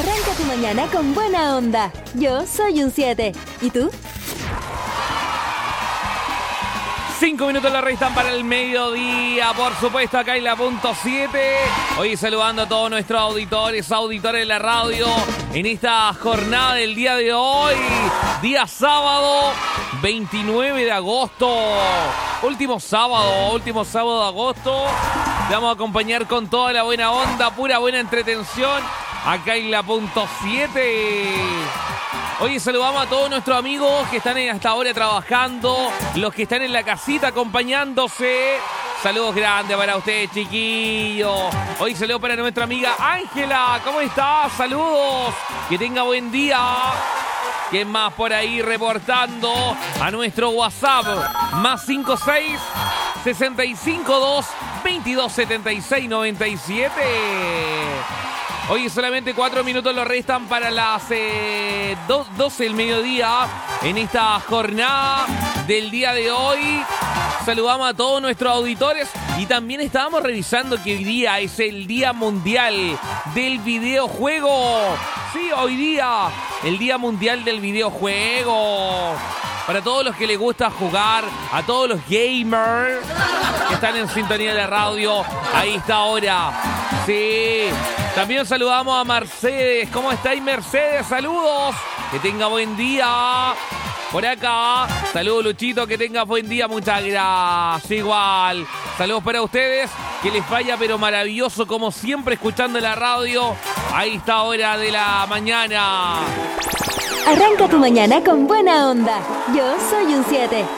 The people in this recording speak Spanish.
Arranca tu mañana con buena onda. Yo soy un 7. ¿Y tú? 5 minutos le restan para el mediodía, por supuesto, acá en la punto 7. Hoy saludando a todos nuestros auditores de la radio en esta jornada del día de hoy, día sábado 29 de agosto. Último sábado de agosto. Te vamos a acompañar con toda la buena onda, pura buena entretención, acá en la punto 7. Hoy saludamos a todos nuestros amigos que están hasta ahora trabajando, los que están en la casita acompañándose. Saludos grandes para ustedes, chiquillos. Hoy saludo para nuestra amiga Ángela. ¿Cómo estás? Saludos. Que tenga buen día. ¿Quién más por ahí reportando a nuestro WhatsApp? Más 56 652 2276 97. Hoy solamente 4 minutos lo restan para las 12 del mediodía en esta jornada del día de hoy. Saludamos a todos nuestros auditores y también estábamos revisando que hoy día es el Día Mundial del Videojuego. Sí, hoy día, el Día Mundial del Videojuego. Para todos los que les gusta jugar, a todos los gamers que están en sintonía de la radio, ahí está ahora. Sí. También saludamos a Mercedes. ¿Cómo estáis, Mercedes? Saludos. Que tenga buen día. Por acá. Saludos, Luchito. Que tenga buen día. Muchas gracias. Igual. Saludos para ustedes. Que les vaya, pero maravilloso, como siempre, escuchando la radio. Ahí está, hora de la mañana. Arranca tu mañana con buena onda. Yo soy un 7.